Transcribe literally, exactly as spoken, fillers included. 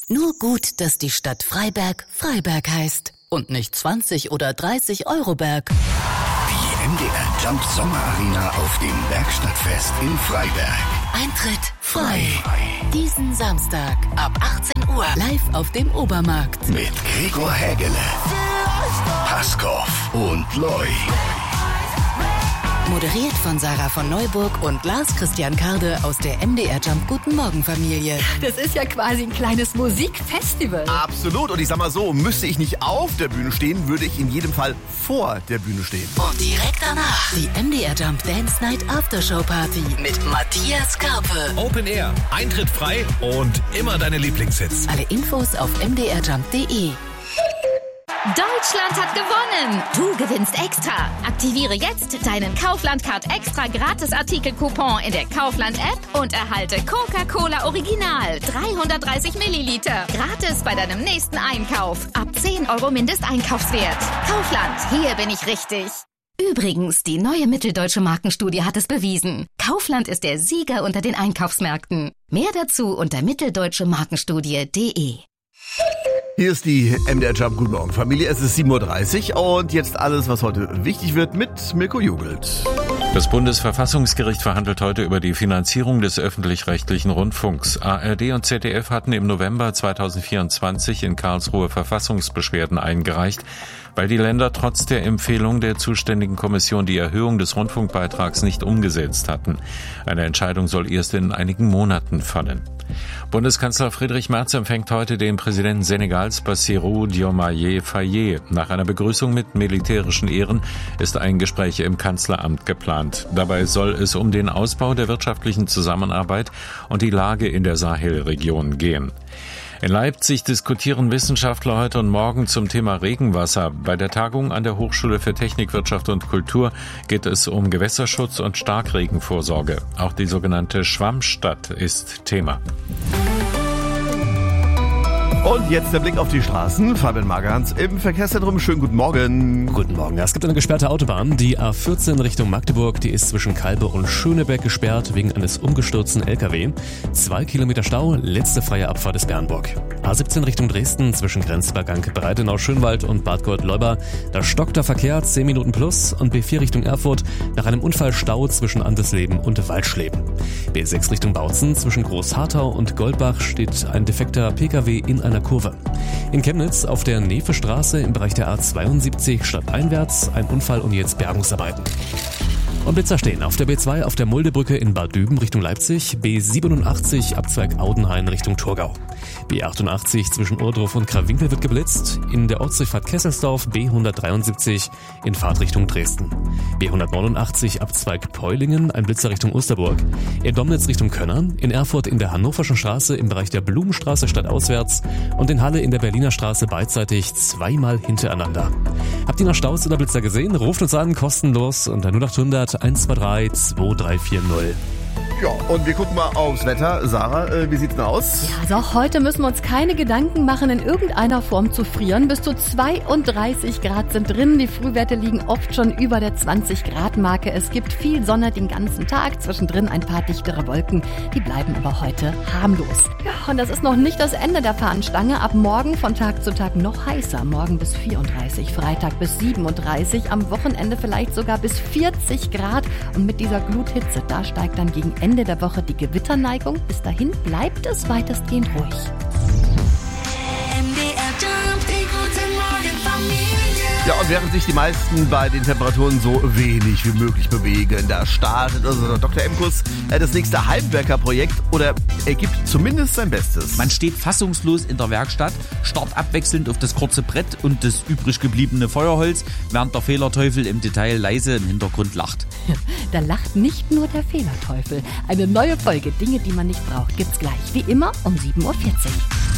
Nur gut, dass die Stadt Freiberg Freiberg heißt und nicht zwanzig oder dreißig Euro Berg. Die M D R Jump Sommerarena auf dem Werkstattfest in Freiberg. Eintritt frei. Diesen Samstag ab achtzehn Uhr live auf dem Obermarkt. Mit Gregor Hägele, Paskov und Loy. Moderiert von Sarah von Neuburg und Lars Christian Karde aus der M D R Jump Guten Morgen Familie. Das ist ja quasi ein kleines Musikfestival. Absolut. Und ich sag mal so, müsste ich nicht auf der Bühne stehen, würde ich in jedem Fall vor der Bühne stehen. Und direkt danach die M D R Jump Dance Night Aftershow Party mit Matthias Karpe. Open Air, Eintritt frei und immer deine Lieblingshits. Alle Infos auf m d r jump punkt d e. Deutschland hat gewonnen! Du gewinnst extra! Aktiviere jetzt deinen Kaufland-Card extra Gratis-Artikel-Coupon in der Kaufland-App und erhalte Coca-Cola Original dreihundertdreißig Milliliter. Gratis bei deinem nächsten Einkauf. Ab zehn Euro Mindesteinkaufswert. Kaufland, hier bin ich richtig. Übrigens, die neue Mitteldeutsche Markenstudie hat es bewiesen. Kaufland ist der Sieger unter den Einkaufsmärkten. Mehr dazu unter mitteldeutsche markenstudie punkt de. Hier ist die M D R Jump Guten Morgen Familie. Es ist sieben Uhr dreißig und jetzt alles, was heute wichtig wird mit Mirko Jugelt. Das Bundesverfassungsgericht verhandelt heute über die Finanzierung des öffentlich-rechtlichen Rundfunks. A R D und Z D F hatten im November zweitausendvierundzwanzig in Karlsruhe Verfassungsbeschwerden eingereicht, weil die Länder trotz der Empfehlung der zuständigen Kommission die Erhöhung des Rundfunkbeitrags nicht umgesetzt hatten. Eine Entscheidung soll erst in einigen Monaten fallen. Bundeskanzler Friedrich Merz empfängt heute den Präsidenten Senegals Bassirou Diomaye Faye. Nach einer Begrüßung mit militärischen Ehren ist ein Gespräch im Kanzleramt geplant. Dabei soll es um den Ausbau der wirtschaftlichen Zusammenarbeit und die Lage in der Sahelregion gehen. In Leipzig diskutieren Wissenschaftler heute und morgen zum Thema Regenwasser. Bei der Tagung an der Hochschule für Technik, Wirtschaft und Kultur geht es um Gewässerschutz und Starkregenvorsorge. Auch die sogenannte Schwammstadt ist Thema. Und jetzt der Blick auf die Straßen. Fabian Magerhans im Verkehrszentrum. Schönen guten Morgen. Guten Morgen. Es gibt eine gesperrte Autobahn. Die A vierzehn Richtung Magdeburg, die ist zwischen Kalbe und Schöneberg gesperrt wegen eines umgestürzten L K W. Zwei Kilometer Stau, letzte freie Abfahrt ist Bernburg. A siebzehn Richtung Dresden zwischen Grenzübergang Breitenau-Schönwald und Bad Gold-Leuba. Da stockt der Verkehr, zehn Minuten plus. Und B vier Richtung Erfurt nach einem Unfall Stau zwischen Andersleben und Waldschleben. B sechs Richtung Bautzen zwischen Großharthau und Goldbach steht ein defekter P K W in einer Kurve. In Chemnitz auf der Nevestraße im Bereich der A zweiundsiebzig stadteinwärts ein Unfall und jetzt Bergungsarbeiten. Und Blitzer stehen auf der B zwei auf der Muldebrücke in Bad Düben Richtung Leipzig, B siebenundachtzig Abzweig Audenhain Richtung Thurgau. B achtundachtzig zwischen Ohrdruf und Krawinkel wird geblitzt, in der Ortsdurchfahrt Kesselsdorf B hundertdreiundsiebzig in Fahrtrichtung Dresden. B hundertneunundachtzig Abzweig Peulingen, ein Blitzer Richtung Osterburg. In Domnitz Richtung Könnern, in Erfurt in der Hannoverschen Straße im Bereich der Blumenstraße stadtauswärts und in Halle in der Berliner Straße beidseitig zweimal hintereinander. Habt ihr noch Staus oder Blitzer gesehen? Ruft uns an, kostenlos unter null acht hundert eins zwei drei zwei drei vier null. Ja, und wir gucken mal aufs Wetter. Sarah, äh, wie sieht's denn aus? Ja, also auch heute müssen wir uns keine Gedanken machen, in irgendeiner Form zu frieren. Bis zu zweiunddreißig Grad sind drin. Die Frühwerte liegen oft schon über der zwanzig Grad Marke. Es gibt viel Sonne den ganzen Tag. Zwischendrin ein paar dichtere Wolken. Die bleiben aber heute harmlos. Ja, und das ist noch nicht das Ende der Fahnenstange. Ab morgen von Tag zu Tag noch heißer. Morgen bis vierunddreißig, Freitag bis siebenunddreißig, am Wochenende vielleicht sogar bis vierzig Grad. Und mit dieser Gluthitze, da steigt dann gegen Ende Ende der Woche die Gewitterneigung. Bis dahin bleibt es weitestgehend ruhig. Ja, und während sich die meisten bei den Temperaturen so wenig wie möglich bewegen, da startet also Doktor Emkus äh, das nächste Heimwerkerprojekt oder er gibt zumindest sein Bestes. Man steht fassungslos in der Werkstatt, starrt abwechselnd auf das kurze Brett und das übrig gebliebene Feuerholz, während der Fehlerteufel im Detail leise im Hintergrund lacht. Da lacht nicht nur der Fehlerteufel. Eine neue Folge Dinge, die man nicht braucht, gibt's gleich. Wie immer um sieben Uhr vierzig.